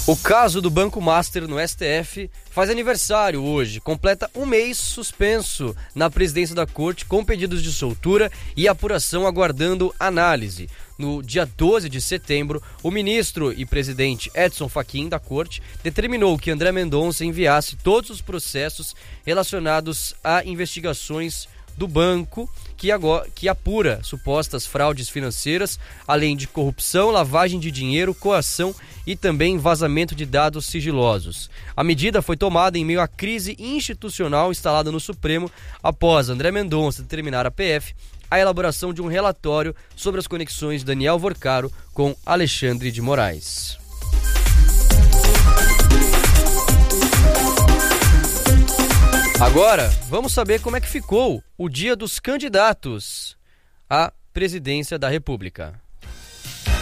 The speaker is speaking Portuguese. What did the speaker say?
O caso do Banco Master no STF faz aniversário hoje, completa um mês suspenso na presidência da corte com pedidos de soltura e apuração aguardando análise. No dia 12 de setembro, o ministro e presidente Edson Fachin da corte determinou que André Mendonça enviasse todos os processos relacionados a investigações do banco que apura supostas fraudes financeiras, além de corrupção, lavagem de dinheiro, coação e também vazamento de dados sigilosos. A medida foi tomada em meio à crise institucional instalada no Supremo após André Mendonça determinar à PF a elaboração de um relatório sobre as conexões de Daniel Vorcaro com Alexandre de Moraes. Agora, vamos saber como é que ficou o dia dos candidatos à presidência da República.